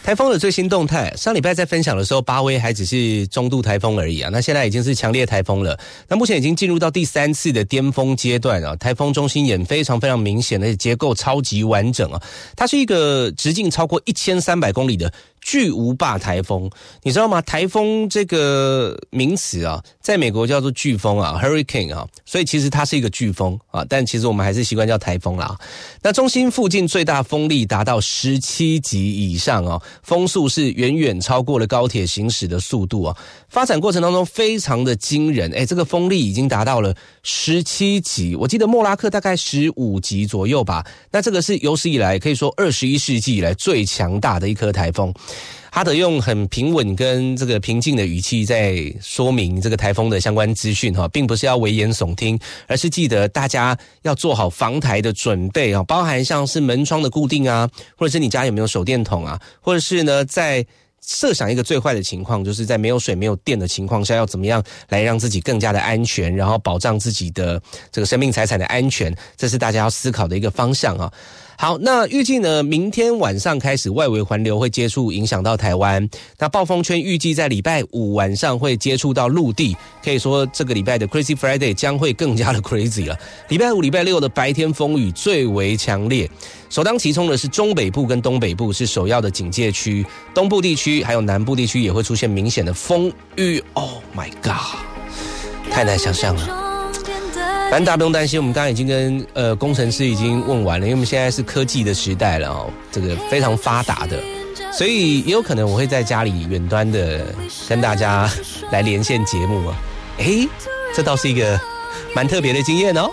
台风的最新动态，上礼拜在分享的时候，巴威还只是中度台风而已啊，那现在已经是强烈台风了。那目前已经进入到第3次的巅峰阶段啊，台风中心眼非常非常明显，而且结构超级完整啊。它是一个直径超过1300公里的巨无霸台风，你知道吗？台风这个名词啊，在美国叫做飓风啊 ，hurricane 啊，所以其实它是一个飓风啊，但其实我们还是习惯叫台风啦。那中心附近最大风力达到17级以上哦，风速是远远超过了高铁行驶的速度啊。发展过程当中非常的惊人，这个风力已经达到了17级，我记得莫拉克大概15级左右吧。那这个是有史以来可以说21世纪以来最强大的一颗台风。哈德用很平稳跟这个平静的语气在说明这个台风的相关资讯，并不是要危言耸听，而是记得大家要做好防台的准备，包含像是门窗的固定啊，或者是你家有没有手电筒啊，或者是呢在设想一个最坏的情况，就是在没有水没有电的情况下，要怎么样来让自己更加的安全，然后保障自己的这个生命财产的安全，这是大家要思考的一个方向啊。好，那预计呢，明天晚上开始外围环流会接触影响到台湾，那暴风圈预计在礼拜5晚上会接触到陆地，可以说这个礼拜的 Crazy Friday 将会更加的 crazy 了。礼拜5、礼拜6的白天风雨最为强烈，首当其冲的是中北部跟东北部是首要的警戒区，东部地区还有南部地区也会出现明显的风雨。Oh my god， 太难想象了。反正大家不用担心，我们刚刚已经跟工程师已经问完了，因为我们现在是科技的时代了哦，这个非常发达的，所以也有可能我会在家里远端的跟大家来连线节目啊。这倒是一个蛮特别的经验哦。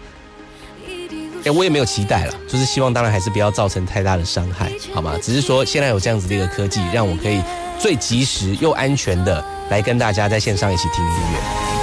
我也没有期待了，就是希望当然还是不要造成太大的伤害，好吗？只是说现在有这样子的一个科技，让我可以最及时又安全的来跟大家在线上一起听音乐。